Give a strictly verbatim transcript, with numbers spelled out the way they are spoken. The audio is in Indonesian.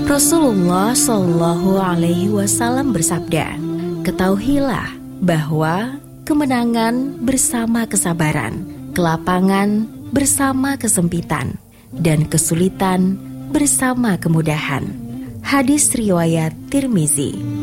Rasulullah Shallallahu Alaihi Wasallam bersabda, ketahuilah bahwa kemenangan bersama kesabaran, kelapangan bersama kesempitan, dan kesulitan bersama kemudahan. Hadis riwayat Tirmizi.